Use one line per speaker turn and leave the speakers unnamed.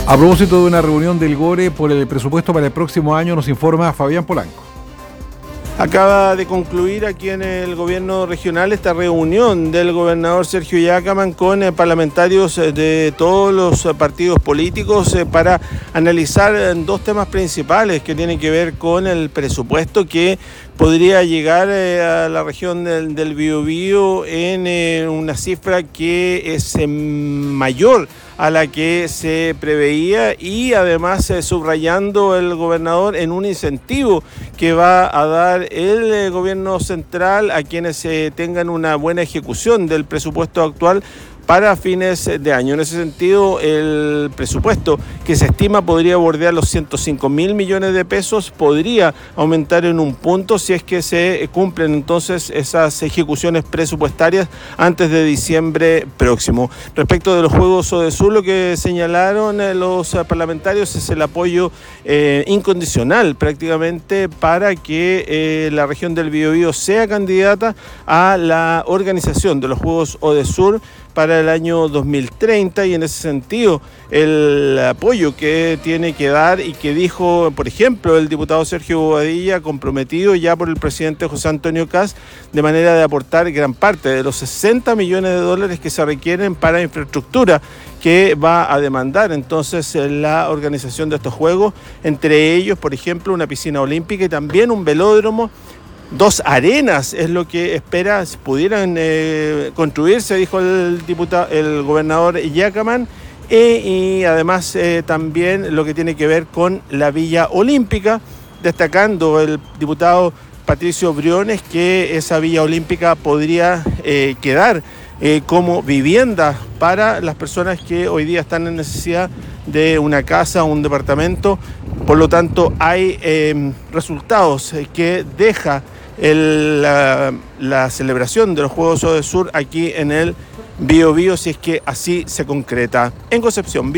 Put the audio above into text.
A propósito de una reunión del GORE por el presupuesto para el próximo año, nos informa Fabián Polanco.
Acaba de concluir aquí en el gobierno regional esta reunión del gobernador Sergio Yacamán con parlamentarios de todos los partidos políticos para analizar dos temas principales que tienen que ver con el presupuesto que podría llegar a la región del Biobío en una cifra que es mayor a la que se preveía y además subrayando el gobernador en un incentivo que va a dar el gobierno central a quienes tengan una buena ejecución del presupuesto actual para fines de año. En ese sentido, el presupuesto que se estima podría bordear los 105.000 millones de pesos, podría aumentar en un punto si es que se cumplen entonces esas ejecuciones presupuestarias antes de diciembre próximo. Respecto de los Juegos Odesur, lo que señalaron los parlamentarios es el apoyo incondicional prácticamente para que la región del Biobío sea candidata a la organización de los Juegos Odesur para el año 2030, y en ese sentido el apoyo que tiene que dar y que dijo, por ejemplo, el diputado Sergio Bobadilla, comprometido ya por el presidente José Antonio Kast, de manera de aportar gran parte de los 60 millones de dólares que se requieren para infraestructura que va a demandar entonces la organización de estos juegos, entre ellos, por ejemplo, una piscina olímpica y también un velódromo. 2 arenas es lo que espera pudieran construirse, dijo el gobernador Yacamán, y además también lo que tiene que ver con la Villa Olímpica, destacando el diputado Patricio Briones que esa Villa Olímpica podría quedar como vivienda para las personas que hoy día están en necesidad de una casa o un departamento. Por lo tanto, hay resultados que deja la celebración de los Juegos Odesur aquí en el Biobío, si es que así se concreta. En Concepción.